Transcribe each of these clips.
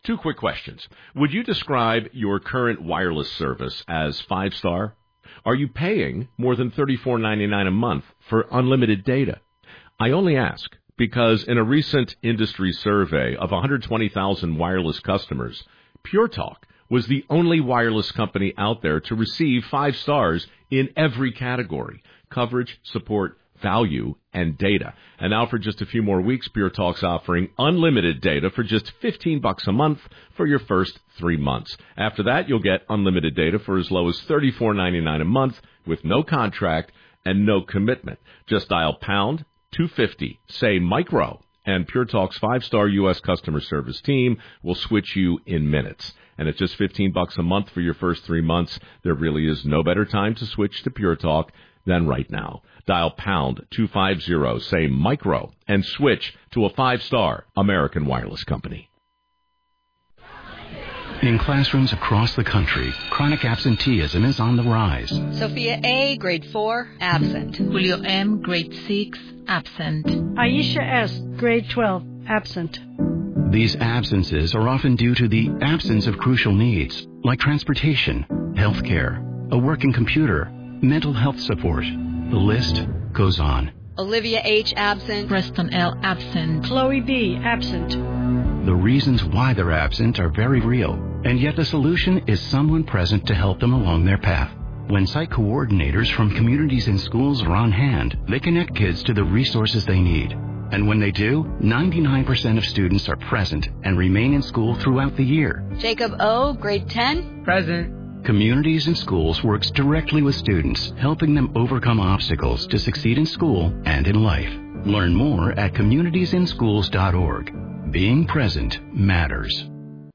Two quick questions. Would you describe your current wireless service as 5-star? Are you paying more than $34.99 a month for unlimited data? I only ask because in a recent industry survey of 120,000 wireless customers, Pure Talk was the only wireless company out there to receive 5 stars in every category: coverage, support, value, and data. And now for just a few more weeks, Pure Talk's offering unlimited data for just $15 a month for your first 3 months. After that, you'll get unlimited data for as low as $34.99 a month with no contract and no commitment. Just dial pound 250, say micro, and Pure Talk's 5-star U.S. customer service team will switch you in minutes. And at just $15 a month for your first 3 months, there really is no better time to switch to Pure Talk than right now. Dial pound 250, say micro, and switch to a 5-star American wireless company. In classrooms across the country, chronic absenteeism is on the rise. Sophia A., grade 4, absent. Julio M., grade 6, absent. Aisha S., grade 12, absent. These absences are often due to the absence of crucial needs, like transportation, health care, a working computer, mental health support. The list goes on. Olivia H., absent. Preston L., absent. Chloe B., absent. The reasons why they're absent are very real, and yet the solution is someone present to help them along their path. When site coordinators from communities and schools are on hand, they connect kids to the resources they need. And when they do, 99% of students are present and remain in school throughout the year. Jacob O., grade 10, present. Communities and Schools works directly with students, helping them overcome obstacles to succeed in school and in life. Learn more at communitiesinschools.org. Being present matters.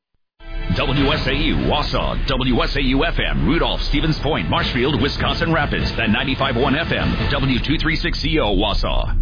WSAU, Wausau, WSAU-FM, Rudolph, Stevens Point, Marshfield, Wisconsin Rapids, and 95.1 FM, W236CO, Wausau.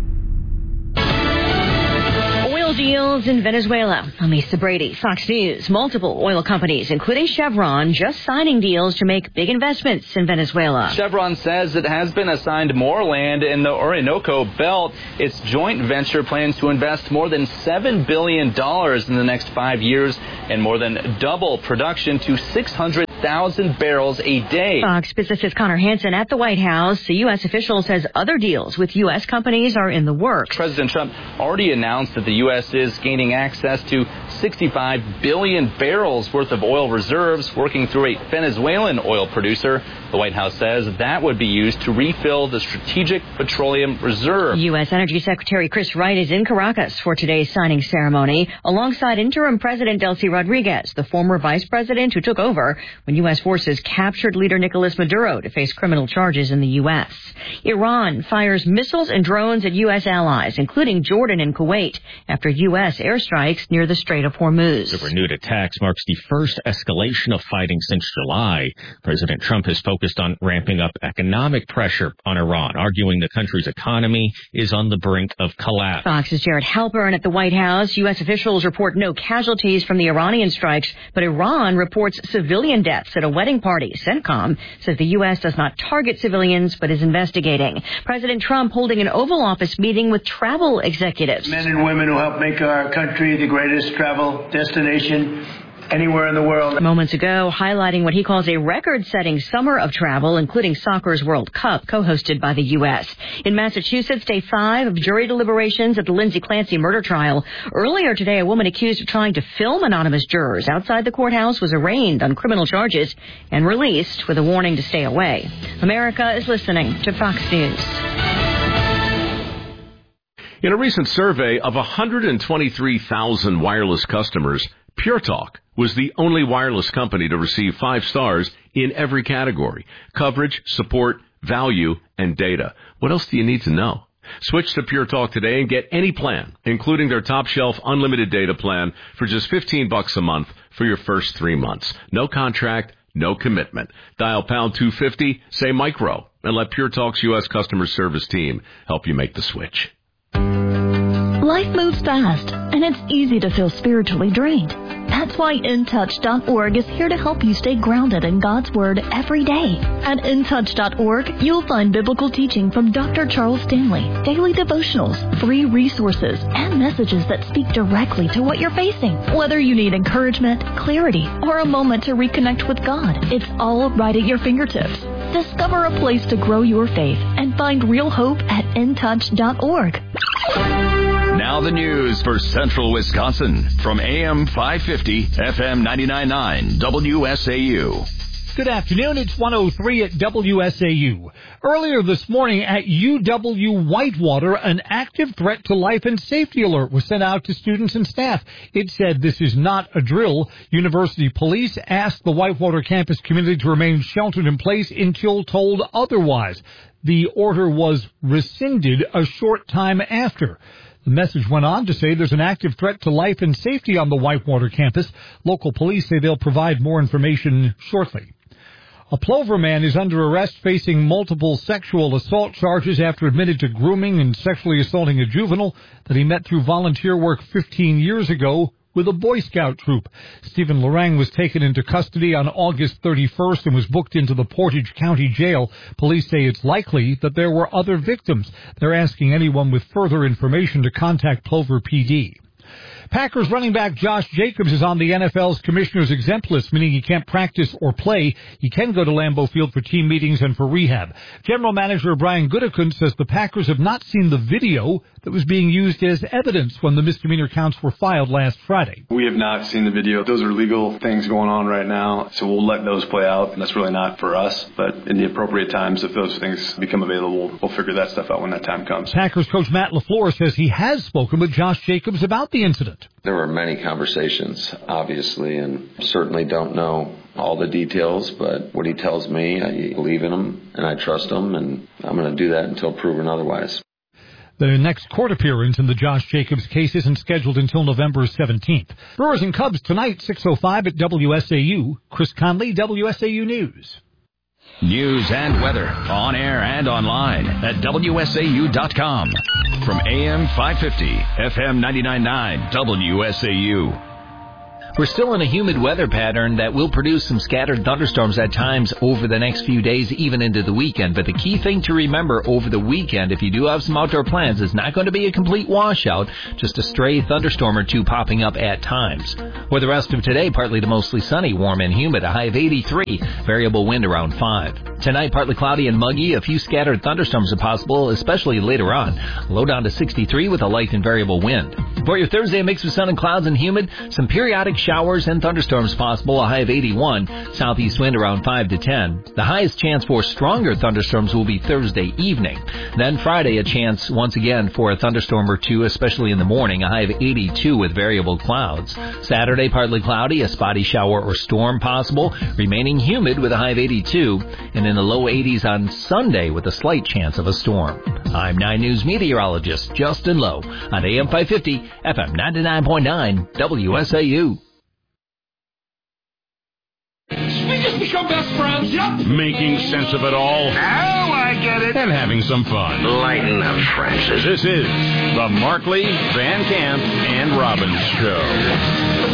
Oil deals in Venezuela. I'm Lisa Brady, Fox News. Multiple oil companies, including Chevron, just signing deals to make big investments in Venezuela. Chevron says it has been assigned more land in the Orinoco Belt. Its joint venture plans to invest more than $7 billion in the next 5 years and more than double production to 600,000 barrels a day. Fox physicist Connor Hansen at the White House. The U.S. official says other deals with U.S. companies are in the works. President Trump already announced that the U.S. is gaining access to 65 billion barrels worth of oil reserves working through a Venezuelan oil producer. The White House says that would be used to refill the Strategic Petroleum Reserve. U.S. Energy Secretary Chris Wright is in Caracas for today's signing ceremony alongside interim President Delcy Rodriguez, the former vice president who took over when U.S. forces captured leader Nicolas Maduro to face criminal charges in the U.S. Iran fires missiles and drones at U.S. allies, including Jordan and Kuwait, after U.S. airstrikes near the Strait of Hormuz. The renewed attacks marks the first escalation of fighting since July. President Trump has focused on ramping up economic pressure on Iran, arguing the country's economy is on the brink of collapse. Fox's Jared Halpern at the White House. U.S. officials report no casualties from the Iranian strikes, but Iran reports civilian deaths at a wedding party. CENTCOM says the U.S. does not target civilians, but is investigating. President Trump holding an Oval Office meeting with travel executives. Men and women who help make our country the greatest travel destination anywhere in the world. Moments ago, highlighting what he calls a record-setting summer of travel, including soccer's World Cup, co-hosted by the U.S. In Massachusetts, day 5 of jury deliberations at the Lindsay Clancy murder trial. Earlier today, a woman accused of trying to film anonymous jurors outside the courthouse was arraigned on criminal charges and released with a warning to stay away. America is listening to Fox News. In a recent survey of 123,000 wireless customers, Pure Talk was the only wireless company to receive 5 stars in every category: coverage, support, value, and data. What else do you need to know? Switch to Pure Talk today and get any plan, including their top shelf unlimited data plan, for just $15 a month for your first 3 months. No contract, no commitment. Dial pound 250, say micro, and let Pure Talk's U.S. customer service team help you make the switch. Life moves fast, and it's easy to feel spiritually drained. That That's why InTouch.org is here to help you stay grounded in God's Word every day. At InTouch.org, you'll find biblical teaching from Dr. Charles Stanley, daily devotionals, free resources, and messages that speak directly to what you're facing. Whether you need encouragement, clarity, or a moment to reconnect with God, it's all right at your fingertips. Discover a place to grow your faith and find real hope at InTouch.org. Now the news for Central Wisconsin from AM 550, FM 99.9, WSAU. Good afternoon. It's 103 at WSAU. Earlier this morning at UW-Whitewater, an active threat to life and safety alert was sent out to students and staff. It said this is not a drill. University police asked the Whitewater campus community to remain sheltered in place until told otherwise. The order was rescinded a short time after. The message went on to say there's an active threat to life and safety on the Whitewater campus. Local police say they'll provide more information shortly. A Plover man is under arrest facing multiple sexual assault charges after admitted to grooming and sexually assaulting a juvenile that he met through volunteer work 15 years ago with a Boy Scout troop. Stephen Lorang was taken into custody on August 31st and was booked into the Portage County Jail. Police say it's likely that there were other victims. They're asking anyone with further information to contact Plover PD. Packers running back Josh Jacobs is on the NFL's commissioner's exempt list, meaning he can't practice or play. He can go to Lambeau Field for team meetings and for rehab. General Manager Brian Gutekunst says the Packers have not seen the video that was being used as evidence when the misdemeanor counts were filed last Friday. We have not seen the video. Those are legal things going on right now, so we'll let those play out, and that's really not for us. But in the appropriate times, if those things become available, we'll figure that stuff out when that time comes. Packers coach Matt LaFleur says he has spoken with Josh Jacobs about the incident. There were many conversations, obviously, and certainly don't know all the details, but what he tells me, I believe in him, and I trust him, and I'm going to do that until proven otherwise. The next court appearance in the Josh Jacobs case isn't scheduled until November 17th. Brewers and Cubs tonight, 6:05 at WSAU. Chris Conley, WSAU News. News and weather on air and online at WSAU.com. From AM 550, FM 99.9, WSAU. We're still in a humid weather pattern that will produce some scattered thunderstorms at times over the next few days, even into the weekend. But the key thing to remember over the weekend, if you do have some outdoor plans, is not going to be a complete washout, just a stray thunderstorm or two popping up at times. For the rest of today, partly to mostly sunny, warm and humid, a high of 83, variable wind around 5. Tonight, partly cloudy and muggy, a few scattered thunderstorms are possible, especially later on. Low down to 63 with a light and variable wind. For your Thursday, a mix of sun and clouds and humid, some periodic showers and thunderstorms possible, a high of 81, southeast wind around 5 to 10. The highest chance for stronger thunderstorms will be Thursday evening. Then Friday, a chance once again for a thunderstorm or two, especially in the morning, a high of 82 with variable clouds. Saturday, partly cloudy, a spotty shower or storm possible, remaining humid with a high of 82, and in the low 80s on Sunday with a slight chance of a storm. I'm 9 News meteorologist Justin Lowe on AM 550, FM 99.9, WSAU. We just become best friends. Yep. Making sense of it all. Now I get it. And having some fun. Lighten up, Francis. This is the Markley, Van Camp, and Robbins Show.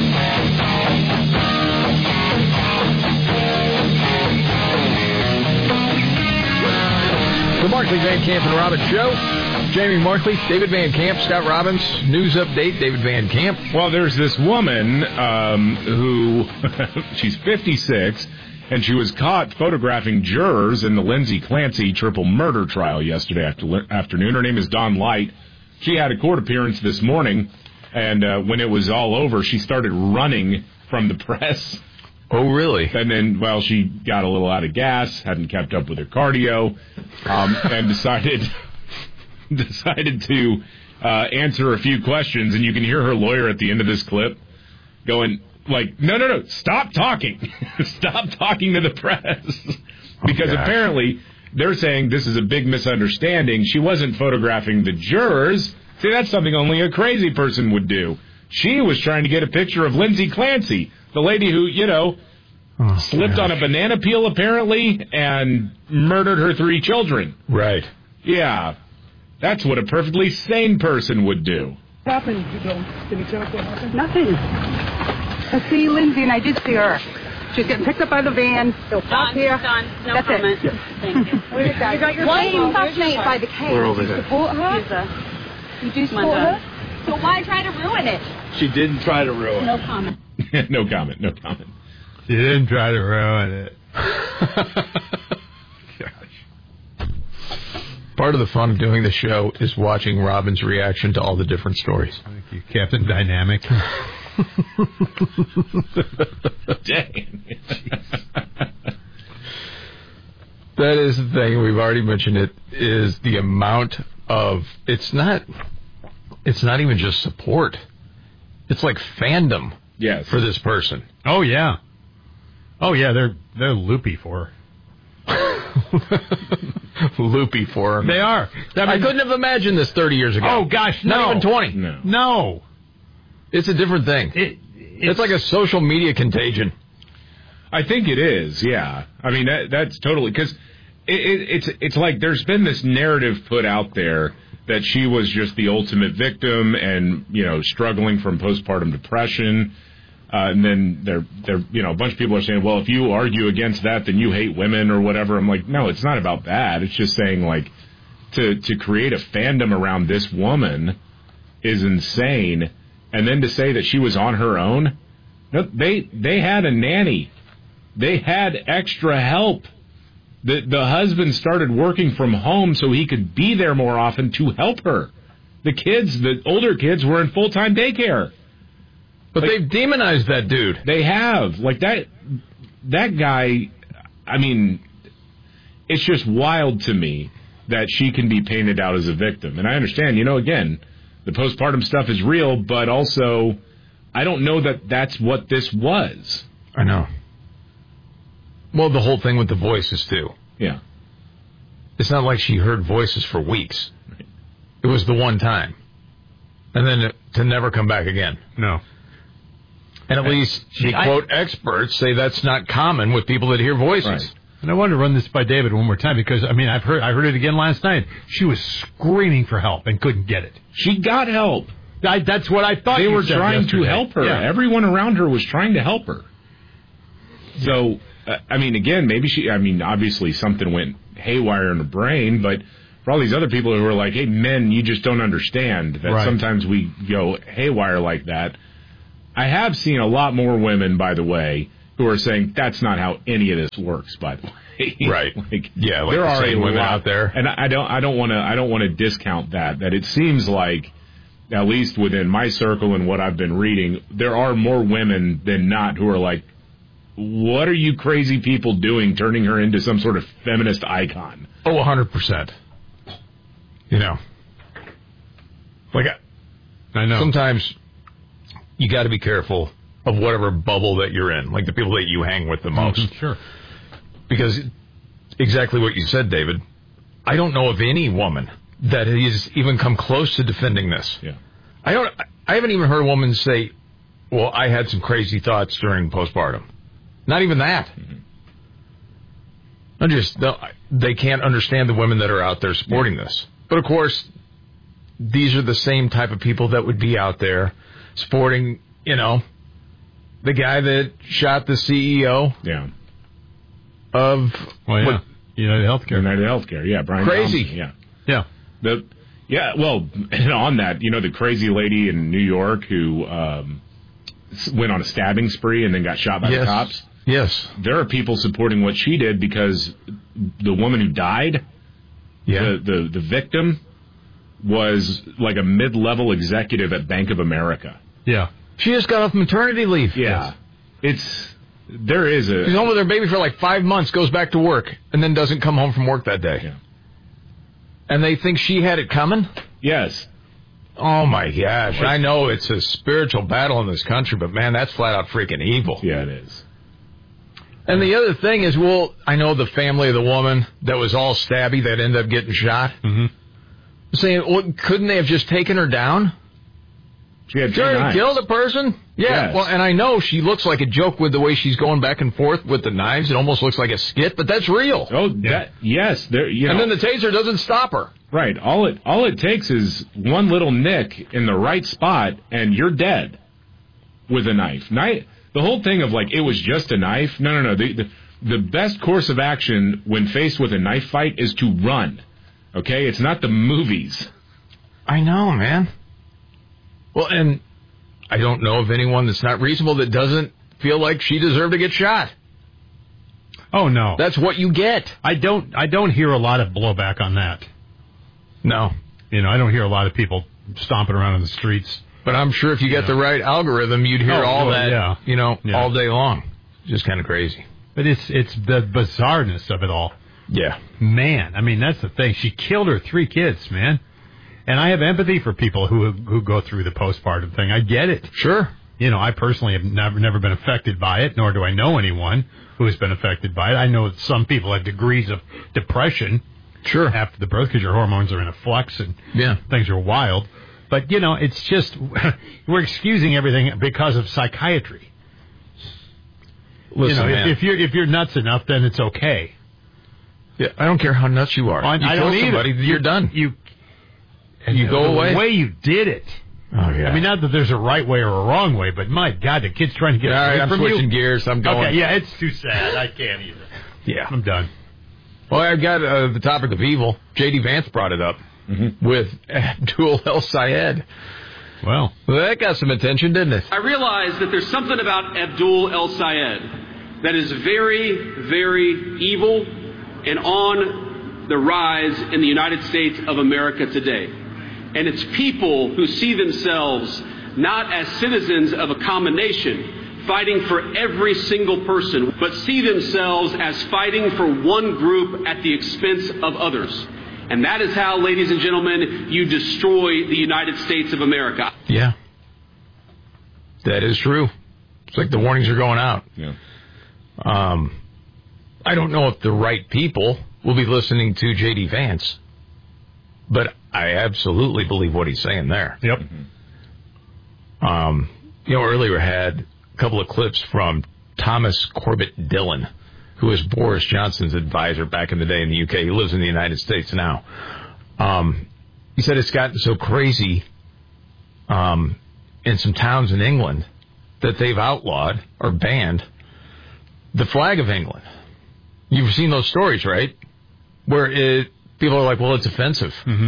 The Markley, Van Camp, and Robbins Show. Jamie Markley, David Van Camp, Scott Robbins. News update, David Van Camp. Well, there's this woman who, she's 56, and she was caught photographing jurors in the Lindsay Clancy triple murder trial yesterday afternoon. Her name is Dawn Light. She had a court appearance this morning, and when it was all over, she started running from the press. Oh, really? And then, well, she got a little out of gas, hadn't kept up with her cardio, and decided to answer a few questions. And you can hear her lawyer at the end of this clip going, like, no, stop talking. Stop talking to the press. Because apparently they're saying this is a big misunderstanding. She wasn't photographing the jurors. See, that's something only a crazy person would do. She was trying to get a picture of Lindsay Clancy, the lady who, slipped on a banana peel, apparently, and murdered her 3 children. Right. Yeah. That's what a perfectly sane person would do. What happened? Can you tell us what happened? Nothing. I see Lindsay, and I did see her. She's getting picked up by the van. They'll stop here. Done. No That's comment. it. Thank you. You got your why are you fascinated by the case? We're over there. You support her? You do support her? So why try to ruin it? She didn't try to ruin it. No comment. No comment. No comment. She didn't try to ruin it. Part of the fun of doing the show is watching Robin's reaction to all the different stories. Thank you, Captain Dynamic. Dang. That is the thing. We've already mentioned it. Is the amount of it's not even just support. It's like fandom. Yes. For this person. Oh yeah. They're loopy for her. Loopy for him. They are. I couldn't have imagined this 30 years ago. Oh gosh, no. Not even 20. No. It's a different thing. It's like a social media contagion. I think it is, yeah. I mean, that's totally... Because it's like there's been this narrative put out there that she was just the ultimate victim and, struggling from postpartum depression. And then a bunch of people are saying, well, if you argue against that, then you hate women or whatever. I'm like, no, it's not about that. It's just saying, like, to create a fandom around this woman is insane. And then to say that she was on her own, they had a nanny. They had extra help. The husband started working from home so he could be there more often to help her. The older kids were in full-time daycare. But they've demonized that dude. They have. Like, that guy, I mean, it's just wild to me that she can be painted out as a victim. And I understand, again, the postpartum stuff is real, but also I don't know that that's what this was. I know. Well, the whole thing with the voices, too. Yeah. It's not like she heard voices for weeks. Right. It was the one time. And then to never come back again. No. And at least quote experts say that's not common with people that hear voices. Right. And I wanted to run this by David one more time because, I heard it again last night. She was screaming for help and couldn't get it. She got help. That's what I thought. They were trying to help her. Yeah. Everyone around her was trying to help her. So, again, obviously something went haywire in her brain, but for all these other people who are like, hey, men, you just don't understand that sometimes we go haywire like that. I have seen a lot more women, by the way, who are saying that's not how any of this works, by the way. Right. There are a women out there. And I don't want to discount that it seems like, at least within my circle and what I've been reading, there are more women than not who are like, what are you crazy people doing, turning her into some sort of feminist icon? Oh, 100%. Like, I know. Sometimes you got to be careful of whatever bubble that you're in, like the people that you hang with the most. Mm-hmm, sure. Because exactly what you said, David, I don't know of any woman that has even come close to defending this. Yeah. I haven't even heard a woman say, well, I had some crazy thoughts during postpartum. Not even that. Mm-hmm. They can't understand the women that are out there supporting this. But, of course, these are the same type of people that would be out there supporting, the guy that shot the CEO of United Healthcare, yeah, Brian Crazy. Thompson, yeah. Well, and on that, the crazy lady in New York who went on a stabbing spree and then got shot by the cops. Yes. There are people supporting what she did because the woman who died, the victim, was like a mid-level executive at Bank of America. Yeah. She just got off maternity leave. Yeah. She's home with her baby for like 5 months, goes back to work, and then doesn't come home from work that day. Yeah. And they think she had it coming? Yes. Oh, my gosh. I know it's a spiritual battle in this country, but, man, that's flat out freaking evil. Yeah, it is. And the other thing is, I know the family of the woman that was all stabby that ended up getting shot. Mm-hmm. Saying, couldn't they have just taken her down? She had already killed a person? Yeah, yes. Well, and I know she looks like a joke with the way she's going back and forth with the knives. It almost looks like a skit, but that's real. Oh, yes. And then the taser doesn't stop her. Right. All it takes is one little nick in the right spot, and you're dead with a knife. The whole thing of, like, it was just a knife. No. The best course of action when faced with a knife fight is to run. Okay? It's not the movies. I know, man. Well, and I don't know of anyone that's not reasonable that doesn't feel like she deserved to get shot. Oh, no. That's what you get. I don't hear a lot of blowback on that. No. I don't hear a lot of people stomping around in the streets. But I'm sure if you get the right algorithm, you'd hear all that, all day long. Just kind of crazy. But it's the bizarreness of it all. Yeah. Man, I mean, that's the thing. She killed her 3 kids, man. And I have empathy for people who go through the postpartum thing. I get it. Sure. I personally have never been affected by it, nor do I know anyone who has been affected by it. I know that some people have degrees of depression after the birth because your hormones are in a flux and things are wild. But, it's just, we're excusing everything because of psychiatry. Listen, man. If you're nuts enough, then it's okay. Yeah, I don't care how nuts you are. I kill don't somebody, either. You're done. You go away. The way you did it. Oh, yeah. I mean, not that there's a right way or a wrong way, but my God, the kid's trying to get away from you. I'm switching gears. I'm going. Okay, yeah, it's too sad. I can't either. Yeah. I'm done. Well, I've got the topic of evil. J.D. Vance brought it up with Abdul El Sayed. Well, that got some attention, didn't it? I realize that there's something about Abdul El Sayed that is very, very evil and on the rise in the United States of America today. And it's people who see themselves not as citizens of a common nation, fighting for every single person, but see themselves as fighting for one group at the expense of others. And that is how, ladies and gentlemen, you destroy the United States of America. Yeah. That is true. It's like the warnings are going out. Yeah. I don't know if the right people will be listening to J.D. Vance, but I absolutely believe what he's saying there. Yep. Earlier had a couple of clips from Thomas Corbett Dillon, who was Boris Johnson's advisor back in the day in the UK. He lives in the United States now. He said it's gotten so crazy in some towns in England that they've outlawed or banned the flag of England. You've seen those stories, right? Where people are like, well, it's offensive. Mm-hmm.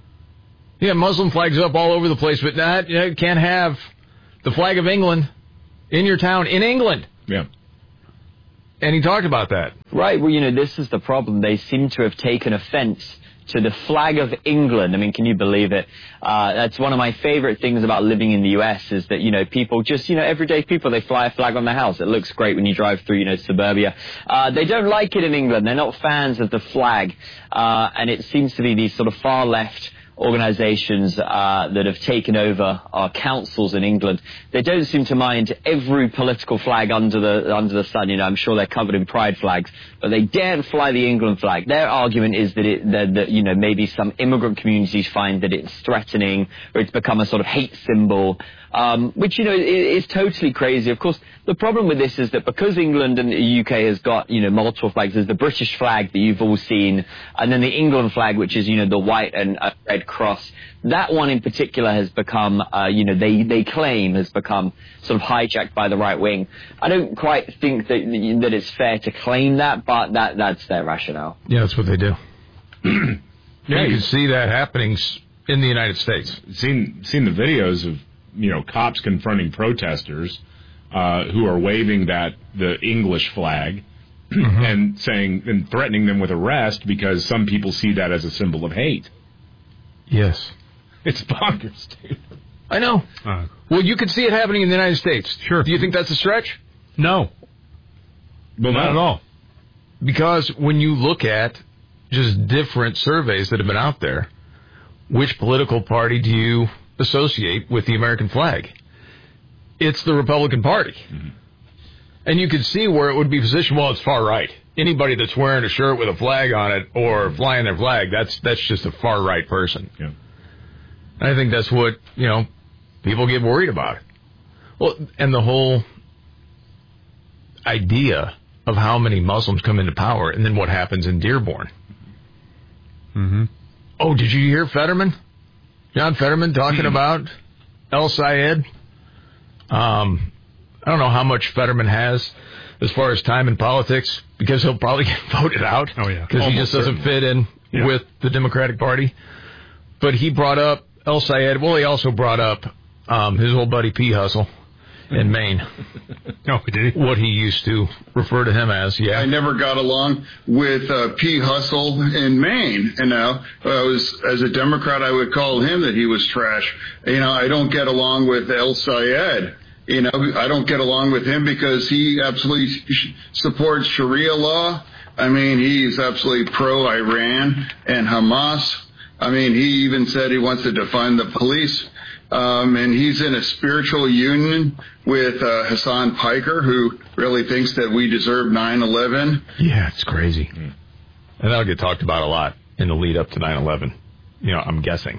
Yeah, Muslim flags up all over the place, but you can't have the flag of England in your town in England. Yeah. And he talked about that. Right, well, this is the problem. They seem to have taken offense to the flag of England. I mean, can you believe it? That's one of my favorite things about living in the U.S. is that, people just, everyday people, they fly a flag on their house. It looks great when you drive through, suburbia. They don't like it in England. They're not fans of the flag. And it seems to be these sort of far left organizations that have taken over our councils in England. They don't seem to mind every political flag under the sun. I'm sure they're covered in pride flags, but they daren't fly the England flag. Their argument is that maybe some immigrant communities find that it's threatening or it's become a sort of hate symbol, which is totally crazy. Of course, the problem with this is that because England and the UK has got multiple flags, there's the British flag that you've all seen, and then the England flag, which is the white and red cross. That one in particular has become, they claim has become sort of hijacked by the right wing. I don't quite think that it's fair to claim that, but that's their rationale. Yeah, that's what they do. You can see that happening in the United States. Seen the videos of cops confronting protesters who are waving the English flag and threatening them with arrest because some people see that as a symbol of hate. Yes. It's bonkers, dude. I know. Well, you could see it happening in the United States. Sure. Do you think that's a stretch? No. Well, not at all. Because when you look at just different surveys that have been out there, which political party do you associate with the American flag? It's the Republican Party. Mm-hmm. And you could see where it would be positioned, well, it's far right. Anybody that's wearing a shirt with a flag on it or flying their flag, that's just a far right person. Yeah. And I think that's what, people get worried about. Well, and the whole idea of how many Muslims come into power and then what happens in Dearborn. Mm-hmm. Oh, did you hear Fetterman? John Fetterman talking about El Sayed? I don't know how much Fetterman has as far as time in politics, because he'll probably get voted out. Oh, yeah. Because he just doesn't fit in with the Democratic Party. But he brought up El Sayed. Well, he also brought up his old buddy P. Hustle in Maine. Oh, did he? What he used to refer to him as, yeah. I never got along with P. Hustle in Maine. And now, as a Democrat, I would call him that he was trash. I don't get along with El Sayed. I don't get along with him because he absolutely supports Sharia law. I mean, he's absolutely pro-Iran and Hamas. I mean, he even said he wants to defund the police. And he's in a spiritual union with Hassan Piker, who really thinks that we deserve 9/11. Yeah, it's crazy. And that'll get talked about a lot in the lead up to 9/11. I'm guessing.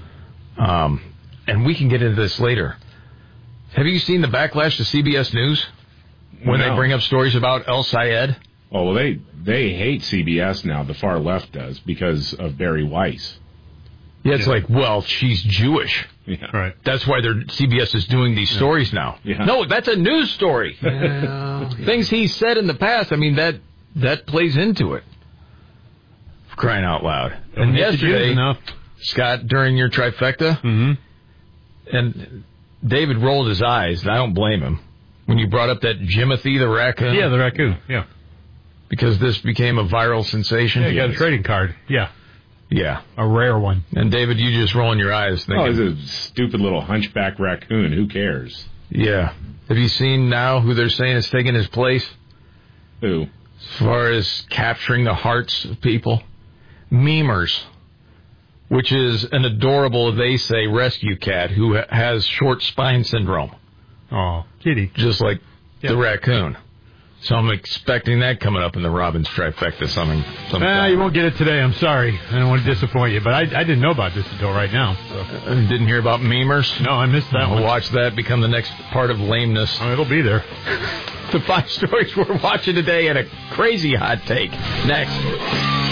And we can get into this later. Have you seen the backlash to CBS News when they bring up stories about El Sayed? Oh, well, they hate CBS now. The far left does, because of Barry Weiss. Yeah, it's like, well, she's Jewish. Yeah. Right. That's why CBS is doing these stories now. Yeah. No, that's a news story. Things he said in the past, I mean, that plays into it. Crying out loud. And yesterday, Scott, during your trifecta, and David rolled his eyes, and I don't blame him, when you brought up that Jimothy the raccoon. Yeah, the raccoon, yeah. Because this became a viral sensation. Yeah, you got a trading card, yeah. Yeah. A rare one. And David, you just rolling your eyes thinking, oh, it's a stupid little hunchback raccoon. Who cares? Yeah. Have you seen now who they're saying is taking his place? Who? As far as capturing the hearts of people? Memers. Which is an adorable, they say, rescue cat who has short spine syndrome. Oh, kitty. Just like the raccoon. So I'm expecting that coming up in the Robbins trifecta sometime. You won't get it today. I'm sorry. I don't want to disappoint you, but I didn't know about this until right now. So. Didn't hear about memers? No, I missed that one. Watch that become the next part of lameness. Oh, it'll be there. The 5 stories we're watching today and a crazy hot take. Next.